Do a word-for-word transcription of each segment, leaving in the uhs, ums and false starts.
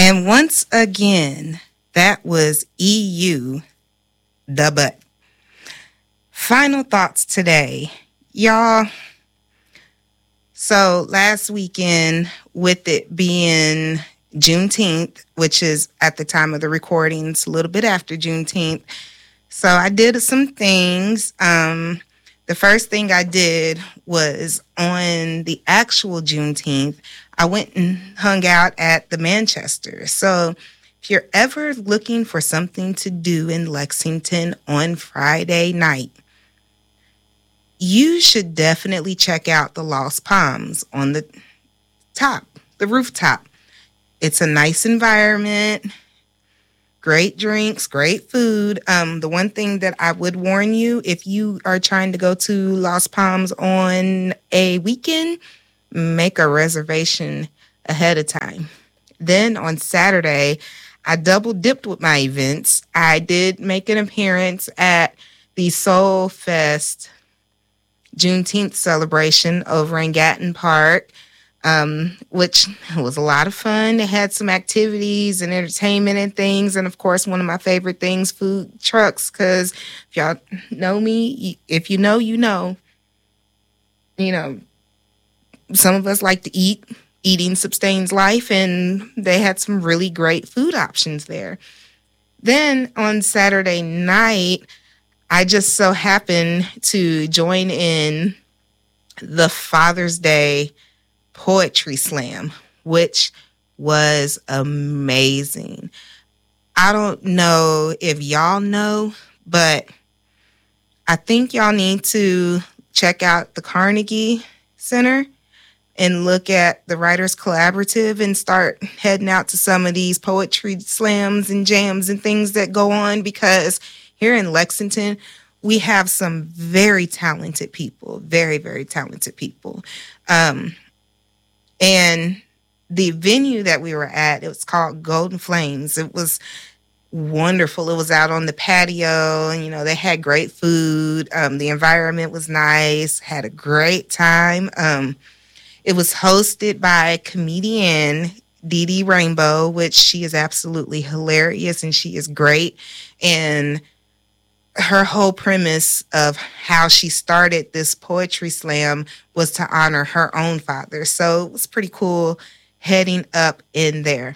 And once again, that was E U, the butt. Final thoughts today. Y'all, so last weekend, with it being Juneteenth, which is at the time of the recordings, a little bit after Juneteenth, so I did some things. Um, the first thing I did was on the actual Juneteenth, I went and hung out at the Manchester. So if you're ever looking for something to do in Lexington on Friday night, you should definitely check out the Lost Palms on the top, the rooftop. It's a nice environment, great drinks, great food. Um, the one thing that I would warn you, if you are trying to go to Lost Palms on a weekend, make a reservation ahead of time. Then on Saturday, I double dipped with my events. I did make an appearance at the Soul Fest Juneteenth celebration over in Gatton Park, um, which was a lot of fun. They had some activities and entertainment and things. And of course, one of my favorite things, food trucks, because if y'all know me, if you know, you know, you know, some of us like to eat. Eating sustains life, and they had some really great food options there. Then on Saturday night, I just so happened to join in the Father's Day Poetry Slam, which was amazing. I don't know if y'all know, but I think y'all need to check out the Carnegie Center and look at the Writers Collaborative and start heading out to some of these poetry slams and jams and things that go on, because here in Lexington, we have some very talented people, very, very talented people. Um, and the venue that we were at, it was called Golden Flames. It was wonderful. It was out on the patio, and, you know, they had great food. Um, the environment was nice, had a great time. Um, It was hosted by comedian Dee Dee Rainbow, which she is absolutely hilarious and she is great. And her whole premise of how she started this poetry slam was to honor her own father. So it was pretty cool heading up in there.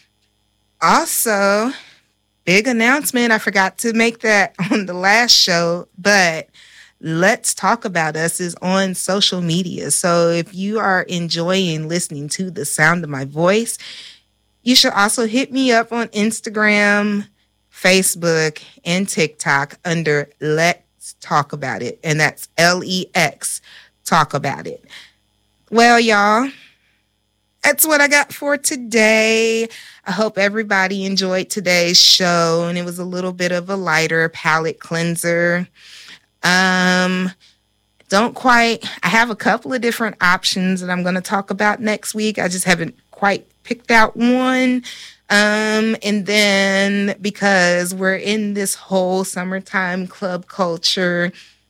Also, big announcement. I forgot to make that on the last show, but Let's Talk About Us is on social media. So if you are enjoying listening to the sound of my voice, you should also hit me up on Instagram, Facebook, and TikTok under Let's Talk About It. And that's L E X, Talk About It. Well, y'all, that's what I got for today. I hope everybody enjoyed today's show, and it was a little bit of a lighter palate cleanser. Um, don't quite, I have a couple of different options that I'm going to talk about next week. I just haven't quite picked out one. Um, and then because we're in this whole summertime club culture,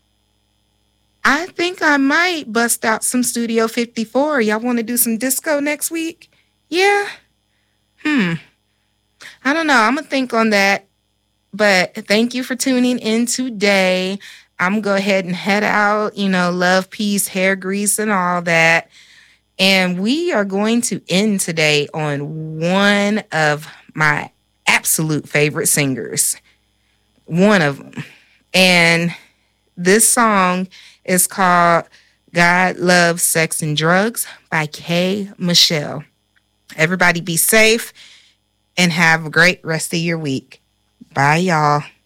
I think I might bust out some Studio fifty-four. Y'all want to do some disco next week? Yeah. Hmm. I don't know. I'm going to think on that. But thank you for tuning in today. I'm going to go ahead and head out, you know, love, peace, hair grease, and all that. And we are going to end today on one of my absolute favorite singers. One of them. And this song is called God Loves Sex and Drugs by K. Michelle. Everybody be safe and have a great rest of your week. Bye, y'all.